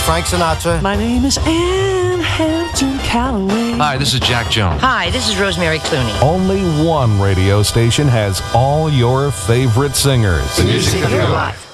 Frank Sinatra. My name is Anne Hampton Calloway. Hi, this is Jack Jones. Hi, this is Rosemary Clooney. Only one radio station has all your favorite singers. The music of your life.